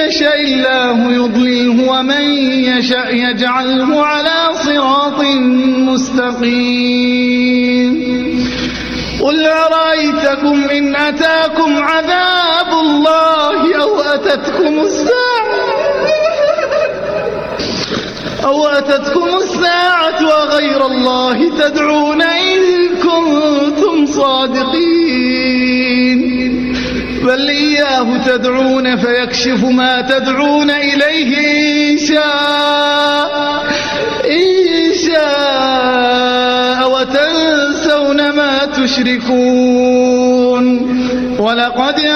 يشأ الله يضلله ومن يشأ يجعله على صراط مستقيم قل أرأيتكم إن أتاكم عذاب الله أو أتتكم الساعة وغير الله تدعون إن كنتم صادقين بل إياه تدعون فيكشف ما تدعون إليه إن شاء وتنسون ما تشركون ولقد